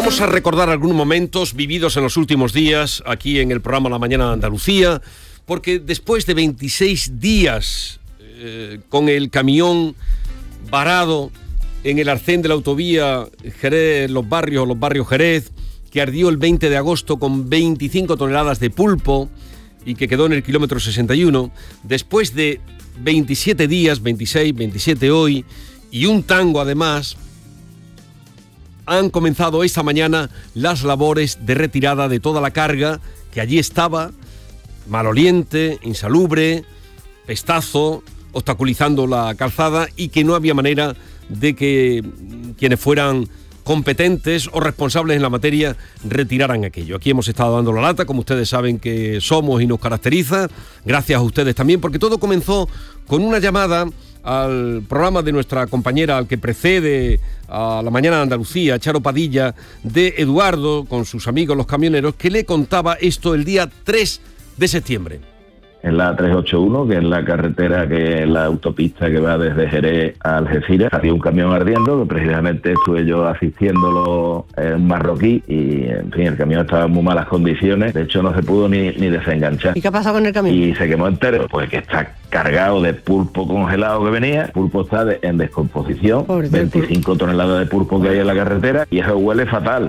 Vamos a recordar algunos momentos vividos en los últimos días aquí en el programa La Mañana de Andalucía, porque después de 26 días con el camión varado en el arcén de la autovía Jerez, los barrios Jerez, que ardió el 20 de agosto con 25 toneladas de pulpo y que quedó en el kilómetro 61, después de 27 días, 26, 27 hoy, y un tango además, han comenzado esta mañana las labores de retirada de toda la carga que allí estaba, maloliente, insalubre, pestazo, obstaculizando la calzada, y que no había manera de que quienes fueran competentes o responsables en la materia retiraran aquello. Aquí hemos estado dando la lata, como ustedes saben que somos y nos caracteriza, gracias a ustedes también, porque todo comenzó con una llamada al programa de nuestra compañera, al que precede a La Mañana de Andalucía, Charo Padilla, de Eduardo, con sus amigos los camioneros, que le contaba esto el día 3 de septiembre. En la 381, que es la carretera, que es la autopista que va desde Jerez a Algeciras, había un camión ardiendo, que precisamente estuve yo asistiéndolo en marroquí, y en fin, el camión estaba en muy malas condiciones, de hecho no se pudo ni desenganchar. ¿Y qué ha pasado con el camión? Y se quemó entero, pues que está cargado de pulpo congelado que venía, el pulpo está en descomposición, 25 toneladas de pulpo que hay en la carretera, y eso huele fatal.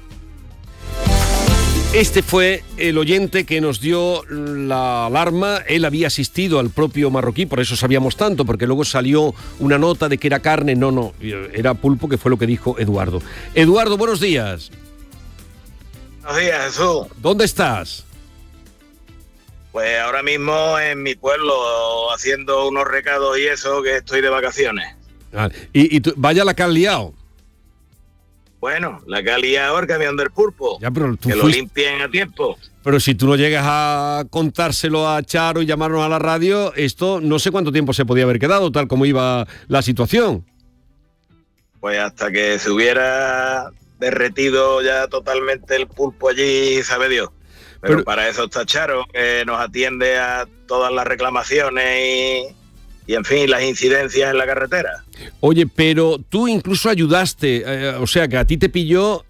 Este fue el oyente que nos dio la alarma. Él había asistido al propio marroquí, por eso sabíamos tanto, porque luego salió una nota de que era carne. No, era pulpo, que fue lo que dijo Eduardo. Eduardo, buenos días. Buenos días, Jesús. ¿Dónde estás? Pues ahora mismo en mi pueblo, haciendo unos recados y eso, que estoy de vacaciones. ¿Y tú, vaya la que has liado? Bueno, la que ha liado el camión del pulpo, ya, pero tú que lo limpien a tiempo. Pero si tú no llegas a contárselo a Charo y llamarnos a la radio, esto no sé cuánto tiempo se podía haber quedado, tal como iba la situación. Pues hasta que se hubiera derretido ya totalmente el pulpo allí, sabe Dios. Pero para eso está Charo, que nos atiende a todas las reclamaciones y en fin, las incidencias en la carretera. Oye, pero tú incluso ayudaste, o sea, que a ti te pilló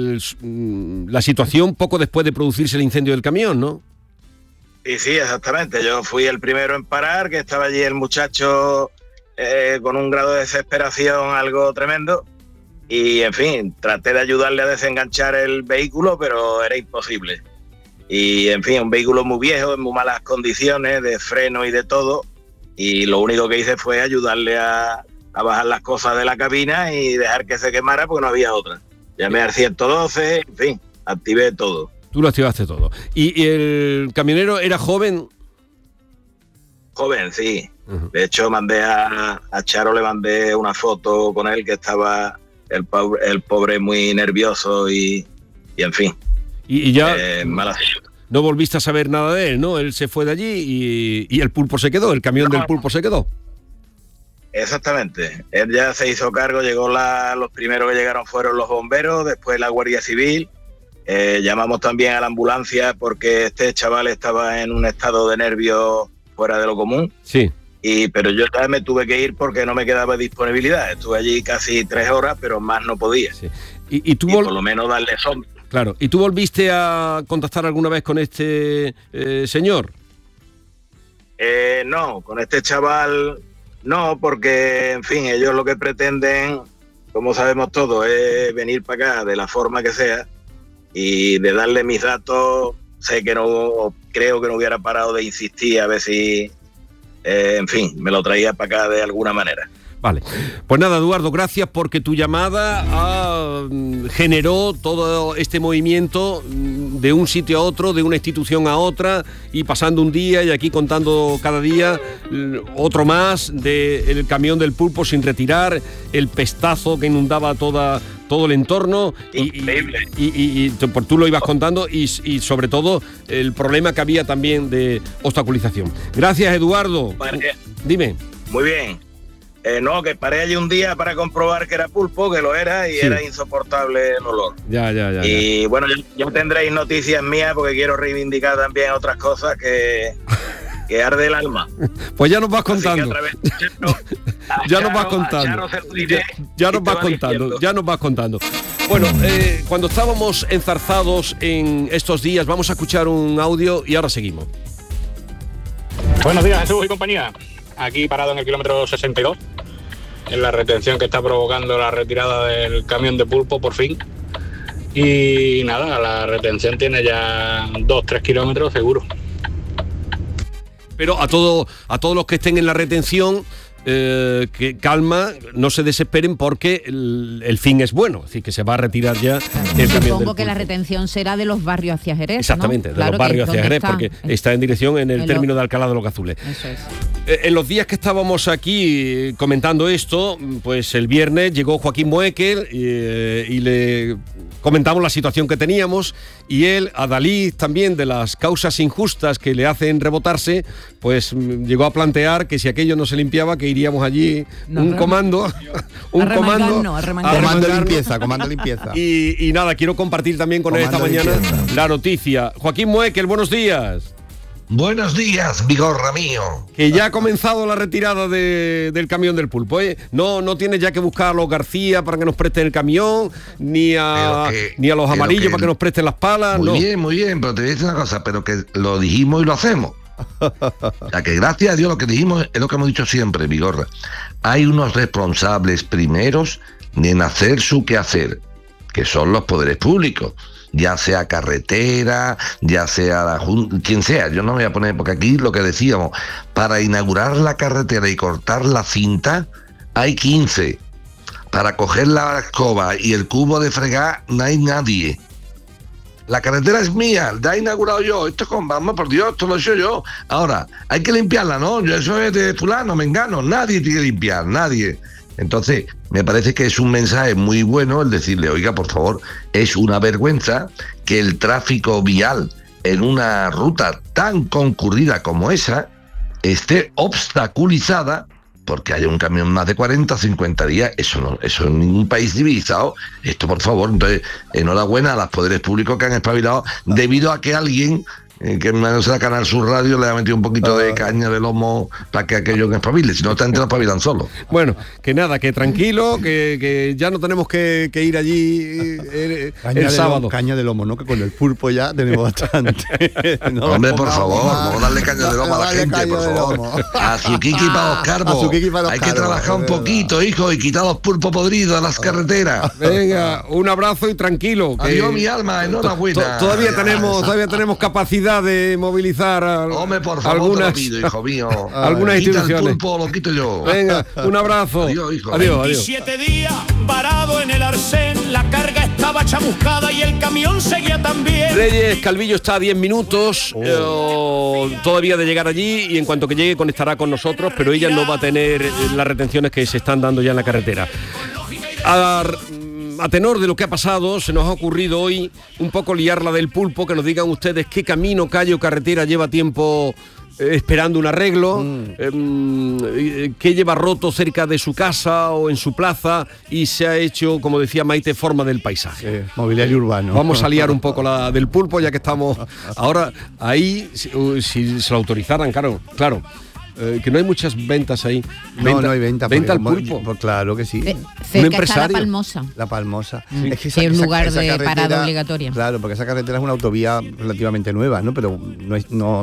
la situación poco después de producirse el incendio del camión, ¿no? Sí, exactamente. Yo fui el primero en parar, que estaba allí el muchacho con un grado de desesperación algo tremendo. Y, en fin, traté de ayudarle a desenganchar el vehículo, pero era imposible. Y, en fin, un vehículo muy viejo, en muy malas condiciones, de freno y de todo. Y lo único que hice fue ayudarle a bajar las cosas de la cabina y dejar que se quemara porque no había otra. Llamé al 112, en fin, activé todo. Tú lo activaste todo. ¿Y el camionero era joven? Joven, sí. Uh-huh. De hecho, mandé a Charo, le mandé una foto con él, que estaba el pobre muy nervioso y en fin. Y ya... mala. No volviste a saber nada de él, ¿no? Él se fue de allí y el pulpo se quedó, el camión del pulpo se quedó. Exactamente. Él ya se hizo cargo, los primeros que llegaron fueron los bomberos, después la Guardia Civil. Llamamos también a la ambulancia porque este chaval estaba en un estado de nervios fuera de lo común. Sí. Pero yo ya me tuve que ir porque no me quedaba disponibilidad. Estuve allí casi 3 horas, pero más no podía. Sí. Y por lo menos darle sombra. Claro. ¿Y tú volviste a contactar alguna vez con este señor? No, con este chaval no, porque, en fin, ellos lo que pretenden, como sabemos todos, es venir para acá de la forma que sea, y de darle mis datos, creo que no hubiera parado de insistir a ver si, en fin, me lo traía para acá de alguna manera. Vale, pues nada, Eduardo, gracias, porque tu llamada generó todo este movimiento de un sitio a otro, de una institución a otra, y pasando un día y aquí contando cada día otro más del camión del pulpo sin retirar, el pestazo que inundaba todo el entorno. Increíble. Y tú lo ibas contando y sobre todo el problema que había también de obstaculización. Gracias, Eduardo. Vale. Dime. Muy bien. No, que paré allí un día para comprobar que era pulpo, que lo era, y sí, era insoportable el olor. Ya. Y bueno, ya tendréis noticias mías, porque quiero reivindicar también otras cosas que arde el alma. Pues ya nos vas contando. Ya nos vas contando. Ya nos vas contando. Bueno, cuando estábamos enzarzados en estos días, vamos a escuchar un audio y ahora seguimos. Buenos días, Jesús y compañía. Aquí parado en el kilómetro 62, en la retención que está provocando la retirada del camión de pulpo por fin. Y nada, la retención tiene ya 2-3 kilómetros seguro. Pero a todos los que estén en la retención, que calma, no se desesperen porque el fin es bueno, es decir, que se va a retirar ya el camión del Supongo que pulpo. la retención será de los barrios hacia Jerez, Exactamente, ¿no? de los barrios hacia Jerez, porque está en dirección en el término de Alcalá de los Gazules. Eso es. En los días que estábamos aquí comentando esto, pues el viernes llegó Joaquín Moekel y le comentamos la situación que teníamos, y él, adalid también de las causas injustas que le hacen rebotarse, pues llegó a plantear que si aquello no se limpiaba, que iríamos allí comando comando limpieza. Y nada, quiero compartir también con él esta mañana la noticia. Joaquín Moekel, buenos días. Buenos días, Vigorra mío. Que ya ha comenzado la retirada del camión del pulpo, ¿eh? No tienes ya que buscar a los García para que nos presten el camión, ni a los amarillos para que nos presten las palas. Muy bien, pero te voy a decir una cosa, pero que lo dijimos y lo hacemos. O sea, que gracias a Dios lo que dijimos es lo que hemos dicho siempre, Vigorra. Hay unos responsables primeros en hacer su quehacer, que son los poderes públicos. Ya sea carretera, ya sea la Junta, quien sea, yo no me voy a poner, porque aquí lo que decíamos, para inaugurar la carretera y cortar la cinta, hay 15. Para coger la escoba y el cubo de fregar, no hay nadie. La carretera es mía, la he inaugurado yo, esto es con, vamos por Dios, esto lo he hecho yo. Ahora, hay que limpiarla, ¿no? Eso es de fulano, mengano, nadie tiene que limpiar, nadie. Entonces, me parece que es un mensaje muy bueno el decirle, oiga, por favor, es una vergüenza que el tráfico vial en una ruta tan concurrida como esa esté obstaculizada porque haya un camión más de 40 o 50 días. Eso en ningún país civilizado. Esto, por favor. Entonces, enhorabuena a los poderes públicos que han espabilado debido a que alguien que no sea Canal Sur Radio le ha metido un poquito de caña de lomo para que aquello que espabile, si no esta gente no espabilan solo. Bueno, que nada, que tranquilo, que ya no tenemos que ir allí el sábado. Caña de lomo, ¿no? Que con el pulpo ya tenemos bastante. No, hombre, por favor, vamos a darle caña de lomo a la gente, por favor. A Zuquiqui para los carbos. Hay que trabajar un poquito, hijo, y quitar los pulpos podridos de las carreteras. Venga, un abrazo y tranquilo. Adiós, mi alma, enhorabuena. Todavía tenemos capacidad de movilizar hombre, por favor, algunas, te lo pido, hijo mío. Algunas Quita instituciones. El pulpo, lo quito yo. Venga, un abrazo. Adiós, hijo. Adiós. 27 días parado en el arcén, la carga estaba chamuscada y el camión seguía también. Reyes Calvillo está a 10 minutos todavía de llegar allí, y en cuanto que llegue conectará con nosotros, pero ella no va a tener las retenciones que se están dando ya en la carretera. A tenor de lo que ha pasado, se nos ha ocurrido hoy un poco liar la del pulpo, que nos digan ustedes qué camino, calle o carretera lleva tiempo esperando un arreglo, qué lleva roto cerca de su casa o en su plaza y se ha hecho, como decía Maite, forma del paisaje. Mobiliario urbano. Vamos a liar un poco la del pulpo, ya que estamos ahora ahí, si se lo autorizaran, claro. Que no hay muchas ventas ahí. No hay venta. Venta al pulpo. Pues claro que sí. Cerca está La Palmosa. Es que es un lugar de parada obligatoria. Claro, porque esa carretera es una autovía relativamente nueva, ¿no? Pero no